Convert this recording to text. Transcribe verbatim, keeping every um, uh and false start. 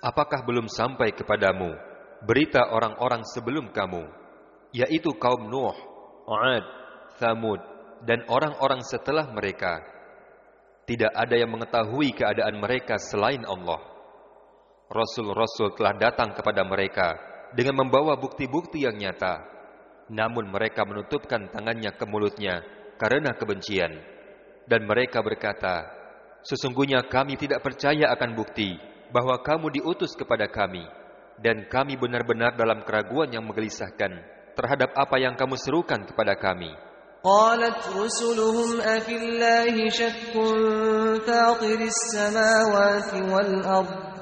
Apakah belum sampai kepadamu berita orang-orang sebelum kamu, yaitu kaum Nuh, 'Ad, Tsamud, dan orang-orang setelah mereka? Tidak ada yang mengetahui keadaan mereka selain Allah. Rasul-rasul telah datang kepada mereka dengan membawa bukti-bukti yang nyata, namun mereka menutupkan tangannya ke mulutnya karena kebencian. Dan mereka berkata, sesungguhnya kami tidak percaya akan bukti bahwa kamu diutus kepada kami, dan kami benar-benar dalam keraguan yang menggelisahkan terhadap apa yang kamu serukan kepada kami. قالت رسلهم أفي الله شك فاطر السماوات والأرض